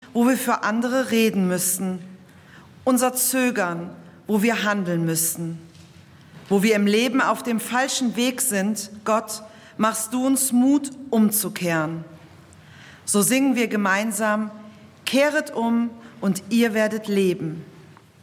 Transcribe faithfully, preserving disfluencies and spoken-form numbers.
wo wir für andere reden müssten, unser Zögern, wo wir handeln müssten, wo wir im Leben auf dem falschen Weg sind. Gott, machst du uns Mut, umzukehren. So singen wir gemeinsam: Kehret um und ihr werdet leben.